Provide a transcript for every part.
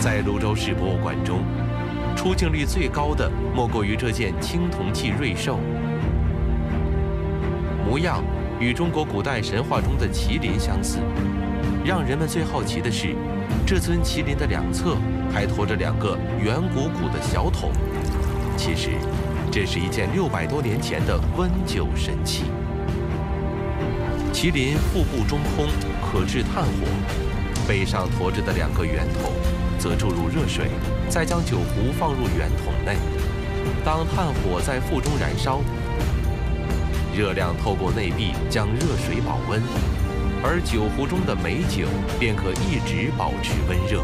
在泸州市博物馆中，出镜率最高的莫过于这件青铜器瑞兽，模样与中国古代神话中的麒麟相似。让人们最好奇的是，这尊麒麟的两侧还驮着2个圆鼓鼓的小桶。其实，这是一件600多年前的温酒神器。麒麟腹部中空，可制炭火，背上驮着的2个圆筒，则注入热水，再将酒壶放入圆筒内。当炭火在腹中燃烧，热量透过内壁将热水保温，而酒壶中的美酒便可一直保持温热。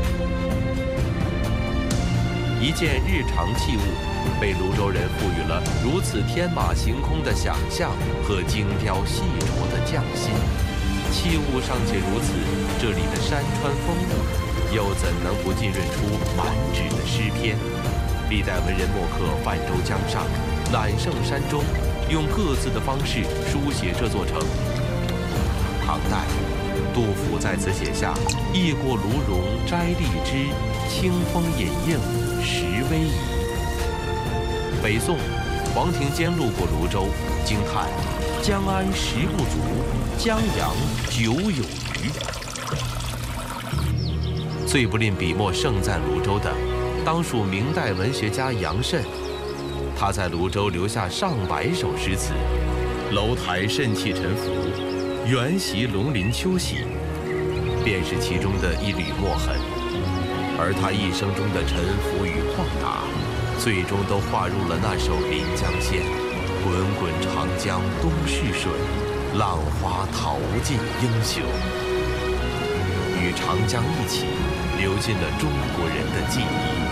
一件日常器物，被泸州人赋予了如此天马行空的想象和精雕细琢的匠心。器物尚且如此，这里的山川风物，又怎能不浸润出满纸的诗篇？历代文人墨客泛舟江上，揽胜山中，用各自的方式书写这座城。唐代，杜甫在此写下“驿过卢荣摘荔枝，清风隐映时微移”。北宋，黄庭坚路过泸州，惊叹“江安食不足，江洋酒有余”。最不吝笔墨盛赞泸州的，当属明代文学家杨慎。他在泸州留下上百首诗词，楼台肾气沉浮，园席龙鳞秋喜，便是其中的一缕墨痕。而他一生中的沉浮与旷达，最终都化入了那首《临江仙》：滚滚长江东逝水，浪花淘尽英雄。与长江一起流进了中国人的记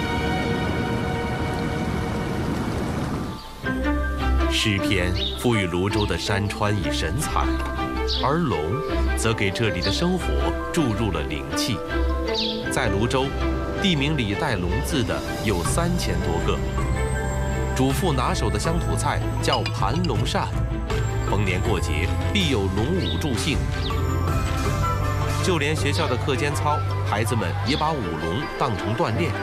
忆。诗篇赋予泸州的山川以神采，而龙则给这里的生活注入了灵气。在泸州，地名里带龙字的有3000多个。主妇拿手的乡土菜叫盘龙扇，逢年过节必有龙舞助兴。就连学校的课间操，孩子们也把舞龙当成锻炼。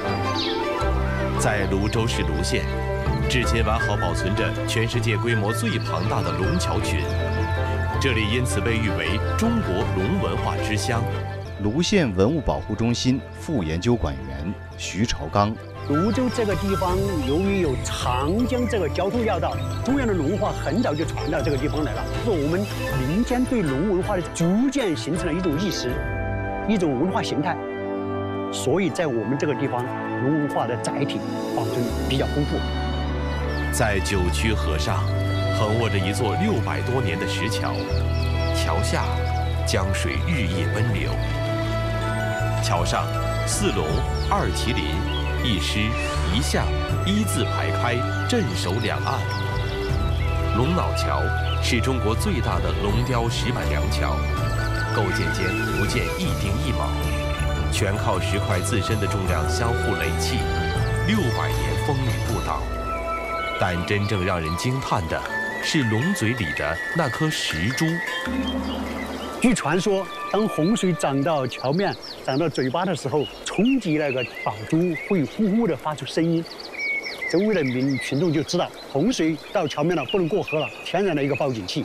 在泸州市泸县，至今完好保存着全世界规模最庞大的龙桥群，这里因此被誉为中国龙文化之乡。 泸县文物保护中心副研究馆员徐朝刚： 泸州这个地方，由于有长江这个交通要道，中原的龙化很早就传到这个地方来了。是我们民间对龙文化的逐渐形成了一种意识，一种文化形态。所以在我们这个地方，龙文化的载体保存比较丰富。 在九曲河上，横卧着一座600多年的石桥，桥下江水日夜奔流。桥上4龙2麒麟1狮1象一字排开，镇守两岸。龙脑桥是中国最大的龙雕石板梁桥，构建间不见一丁一卯，全靠石块自身的重量相互垒砌，600年风雨不倒。但真正让人惊叹的是龙嘴里的那颗石珠。 据传说，当洪水涨到桥面、涨到嘴巴的时候，冲击那个宝珠会呼呼地发出声音，周围的群众就知道洪水到桥面了，不能过河了，天然的一个报警器。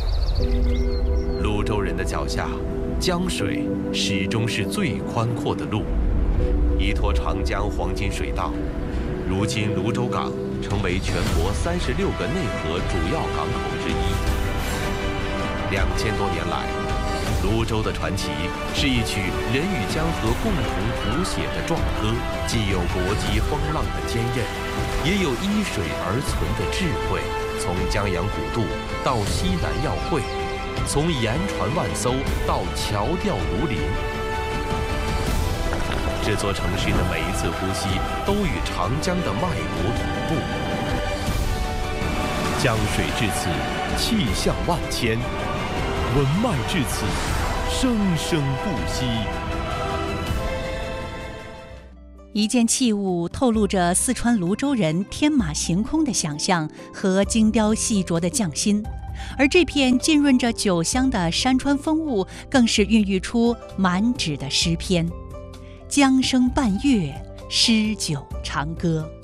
泸州人的脚下，江水始终是最宽阔的路，依托长江黄金水道，如今泸州港成为全国36个内河主要港口之一。2000多年来，泸州的传奇是一曲人与江河共同谱写的壮歌，既有国际风浪的坚韧，也有依水而存的智慧。从江洋古渡到西南要会，从盐船万艘到桥吊如林，这座城市的每一次呼吸都与长江的脉搏同步。江水至此，气象万千；文脉至此，生生不息。 一件器物透露着四川泸州人天马行空的想象和精雕细琢的匠心，而这片浸润着酒香的山川风物，更是孕育出满纸的诗篇。 江声伴月，诗酒长歌。